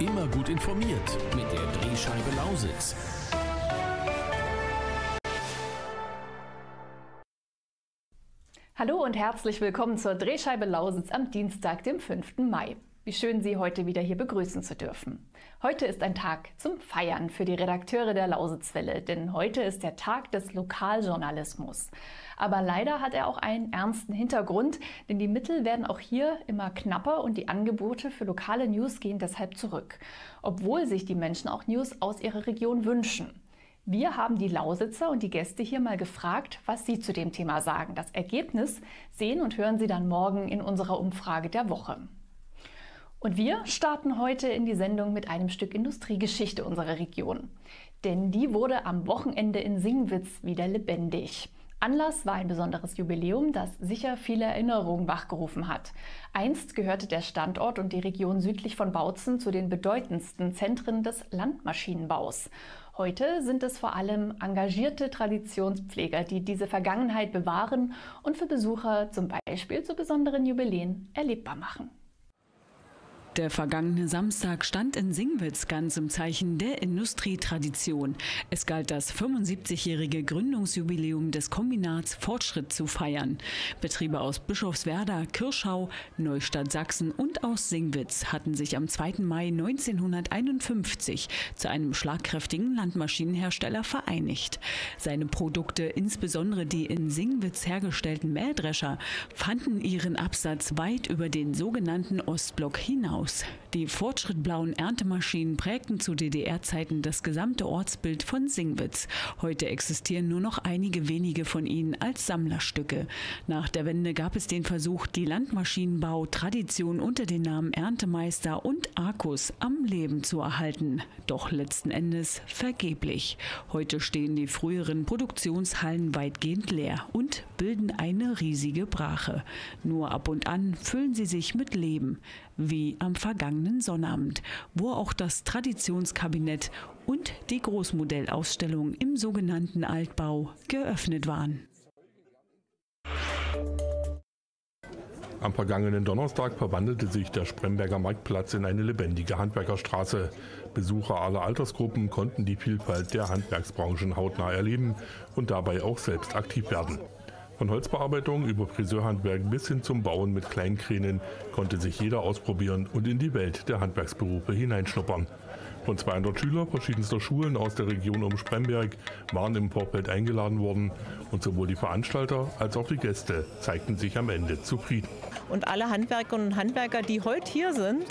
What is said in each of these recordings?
Immer gut informiert mit der Drehscheibe Lausitz. Hallo und herzlich willkommen zur Drehscheibe Lausitz am Dienstag, dem 5. Mai. Wie schön, Sie heute wieder hier begrüßen zu dürfen. Heute ist ein Tag zum Feiern für die Redakteure der Lausitzwelle, denn heute ist der Tag des Lokaljournalismus. Aber leider hat er auch einen ernsten Hintergrund, denn die Mittel werden auch hier immer knapper und die Angebote für lokale News gehen deshalb zurück, obwohl sich die Menschen auch News aus ihrer Region wünschen. Wir haben die Lausitzer und die Gäste hier mal gefragt, was sie zu dem Thema sagen. Das Ergebnis sehen und hören Sie dann morgen in unserer Umfrage der Woche. Und wir starten heute in die Sendung mit einem Stück Industriegeschichte unserer Region. Denn die wurde am Wochenende in Singwitz wieder lebendig. Anlass war ein besonderes Jubiläum, das sicher viele Erinnerungen wachgerufen hat. Einst gehörte der Standort und die Region südlich von Bautzen zu den bedeutendsten Zentren des Landmaschinenbaus. Heute sind es vor allem engagierte Traditionspfleger, die diese Vergangenheit bewahren und für Besucher zum Beispiel zu besonderen Jubiläen erlebbar machen. Der vergangene Samstag stand in Singwitz ganz im Zeichen der Industrietradition. Es galt das 75-jährige Gründungsjubiläum des Kombinats Fortschritt zu feiern. Betriebe aus Bischofswerda, Kirschau, Neustadt Sachsen und aus Singwitz hatten sich am 2. Mai 1951 zu einem schlagkräftigen Landmaschinenhersteller vereinigt. Seine Produkte, insbesondere die in Singwitz hergestellten Mähdrescher, fanden ihren Absatz weit über den sogenannten Ostblock hinaus. Die fortschrittblauen Erntemaschinen prägten zu DDR-Zeiten das gesamte Ortsbild von Singwitz. Heute existieren nur noch einige wenige von ihnen als Sammlerstücke. Nach der Wende gab es den Versuch, die Landmaschinenbau-Tradition unter den Namen Erntemeister und Arcus am Leben zu erhalten. Doch letzten Endes vergeblich. Heute stehen die früheren Produktionshallen weitgehend leer und bilden eine riesige Brache. Nur ab und an füllen sie sich mit Leben, wie am vergangenen Sonnabend, wo auch das Traditionskabinett und die Großmodellausstellung im sogenannten Altbau geöffnet waren. Am vergangenen Donnerstag verwandelte sich der Spremberger Marktplatz in eine lebendige Handwerkerstraße. Besucher aller Altersgruppen konnten die Vielfalt der Handwerksbranchen hautnah erleben und dabei auch selbst aktiv werden. Von Holzbearbeitung über Friseurhandwerk bis hin zum Bauen mit Kleinkränen konnte sich jeder ausprobieren und in die Welt der Handwerksberufe hineinschnuppern. Rund 200 Schüler verschiedenster Schulen aus der Region um Spremberg waren im Vorfeld eingeladen worden und sowohl die Veranstalter als auch die Gäste zeigten sich am Ende zufrieden. Und alle Handwerkerinnen und Handwerker, die heute hier sind,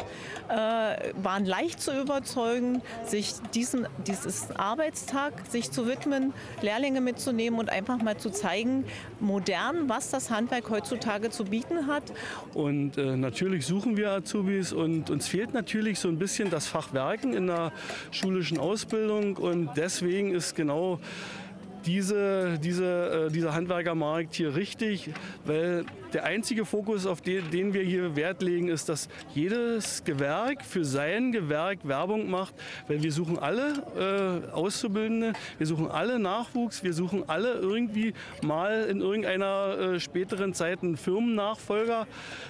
waren leicht zu überzeugen, sich dieses Arbeitstag sich zu widmen, Lehrlinge mitzunehmen und einfach mal zu zeigen, modern, was das Handwerk heutzutage zu bieten hat. Und natürlich suchen wir Azubis und uns fehlt natürlich so ein bisschen das Fach Werken in der schulischen Ausbildung und deswegen ist genau dieser Handwerkermarkt hier richtig, weil der einzige Fokus, auf den wir hier Wert legen, ist, dass jedes Gewerk für sein Gewerk Werbung macht, weil wir suchen alle Auszubildende, wir suchen alle Nachwuchs, wir suchen alle irgendwie mal in irgendeiner späteren Zeit einen Firmennachfolger.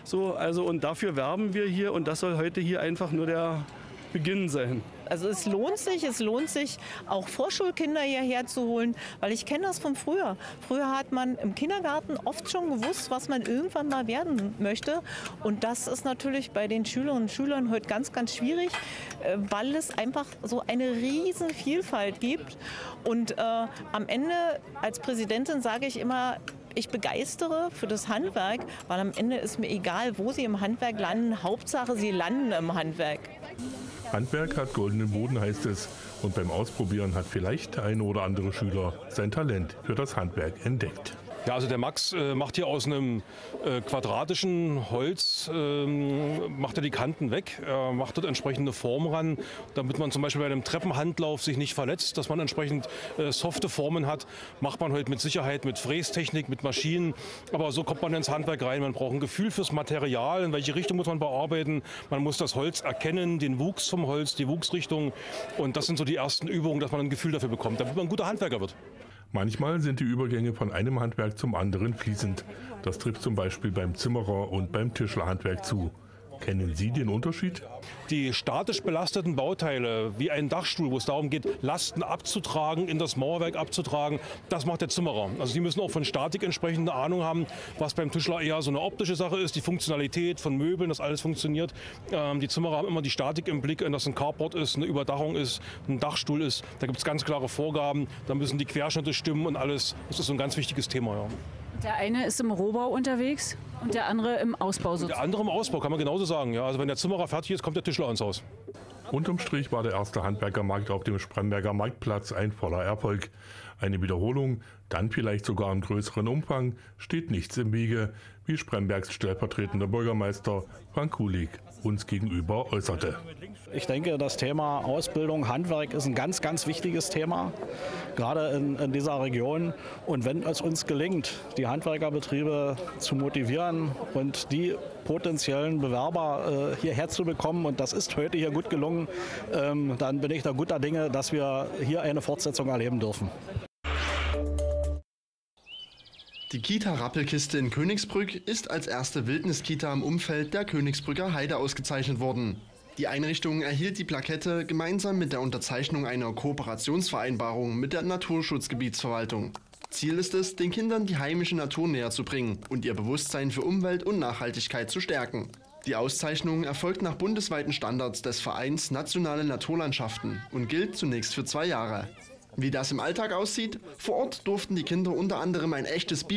Und dafür werben wir hier und das soll heute hier einfach nur der Beginn sein. Also es lohnt sich auch Vorschulkinder hierher zu holen, weil ich kenne das von früher. Früher hat man im Kindergarten oft schon gewusst, was man irgendwann mal werden möchte. Und das ist natürlich bei den Schülerinnen und Schülern heute ganz, ganz schwierig, weil es einfach so eine riesen Vielfalt gibt. Und am Ende als Präsidentin sage ich immer, ich begeistere für das Handwerk, weil am Ende ist mir egal, wo sie im Handwerk landen. Hauptsache, sie landen im Handwerk. Handwerk hat goldenen Boden, heißt es. Und beim Ausprobieren hat vielleicht der eine oder andere Schüler sein Talent für das Handwerk entdeckt. Ja, also der Max macht hier aus einem quadratischen Holz, macht er die Kanten weg, macht dort entsprechende Form ran, damit man zum Beispiel bei einem Treppenhandlauf sich nicht verletzt, dass man entsprechend softe Formen hat, macht man heute mit Sicherheit mit Frästechnik, mit Maschinen, aber so kommt man ins Handwerk rein, man braucht ein Gefühl fürs Material, in welche Richtung muss man bearbeiten, man muss das Holz erkennen, den Wuchs vom Holz, die Wuchsrichtung und das sind so die ersten Übungen, dass man ein Gefühl dafür bekommt, damit man ein guter Handwerker wird. Manchmal sind die Übergänge von einem Handwerk zum anderen fließend. Das trifft zum Beispiel beim Zimmerer- und beim Tischlerhandwerk zu. Kennen Sie den Unterschied? Die statisch belasteten Bauteile, wie ein Dachstuhl, wo es darum geht, Lasten abzutragen, in das Mauerwerk abzutragen, das macht der Zimmerer. Also die müssen auch von Statik entsprechende Ahnung haben, was beim Tischler eher so eine optische Sache ist, die Funktionalität von Möbeln, dass alles funktioniert. Die Zimmerer haben immer die Statik im Blick, dass ein Carport ist, eine Überdachung ist, ein Dachstuhl ist. Da gibt es ganz klare Vorgaben, da müssen die Querschnitte stimmen und alles. Das ist so ein ganz wichtiges Thema. Ja. Der eine ist im Rohbau unterwegs und der andere im Ausbau sozusagen. Der andere im Ausbau, kann man genauso sagen. Ja, also wenn der Zimmerer fertig ist, kommt der Tischler ans Haus. Unterm Strich war der erste Handwerkermarkt auf dem Spremberger Marktplatz ein voller Erfolg. Eine Wiederholung, dann vielleicht sogar im größeren Umfang, steht nichts im Wege, wie Sprembergs stellvertretender Bürgermeister Frank Kulig uns gegenüber äußerte. Ich denke, das Thema Ausbildung, Handwerk ist ein ganz, ganz wichtiges Thema, gerade in dieser Region. Und wenn es uns gelingt, die Handwerkerbetriebe zu motivieren und die potenziellen Bewerber hierher zu bekommen, und das ist heute hier gut gelungen, dann bin ich da guter Dinge, dass wir hier eine Fortsetzung erleben dürfen. Die Kita Rappelkiste in Königsbrück ist als erste Wildniskita im Umfeld der Königsbrücker Heide ausgezeichnet worden. Die Einrichtung erhielt die Plakette gemeinsam mit der Unterzeichnung einer Kooperationsvereinbarung mit der Naturschutzgebietsverwaltung. Ziel ist es, den Kindern die heimische Natur näher zu bringen und ihr Bewusstsein für Umwelt und Nachhaltigkeit zu stärken. Die Auszeichnung erfolgt nach bundesweiten Standards des Vereins Nationale Naturlandschaften und gilt zunächst für 2 Jahre. Wie das im Alltag aussieht? Vor Ort durften die Kinder unter anderem ein echtes